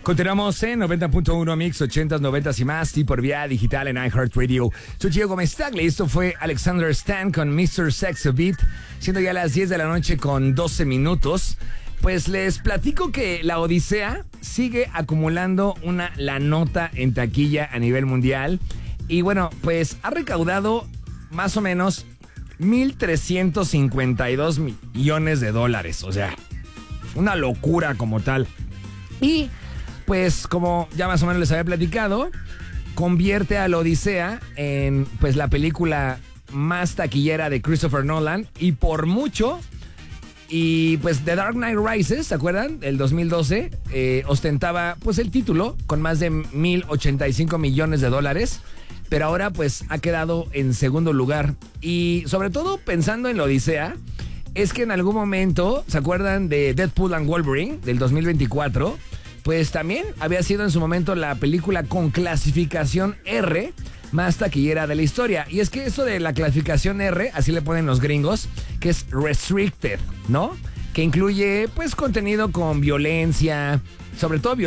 Continuamos en 90.1 Mix, 80s, 90s y más, y por vía digital en iHeartRadio. Soy Gio Gómez Tagle, esto fue Alexander Stan con Mr. Sex a Beat, siendo ya las 10 de la noche con 12 minutos. Pues les platico que la Odisea sigue acumulando la nota en taquilla a nivel mundial. Y bueno, pues ha recaudado más o menos 1,352 millones de dólares. O sea, una locura como tal. Y pues como ya más o menos les había platicado, convierte a la Odisea en pues la película más taquillera de Christopher Nolan y por mucho. Y pues The Dark Knight Rises, ¿se acuerdan? El 2012 ostentaba pues el título con más de 1,085 millones de dólares, pero ahora pues ha quedado en segundo lugar. Y sobre todo pensando en la Odisea, es que en algún momento, ¿se acuerdan de Deadpool and Wolverine del 2024? Pues también había sido en su momento la película con clasificación R más taquillera de la historia. Y es que eso de la clasificación R, así le ponen los gringos, que es restricted, ¿no? Que incluye pues contenido con violencia, sobre todo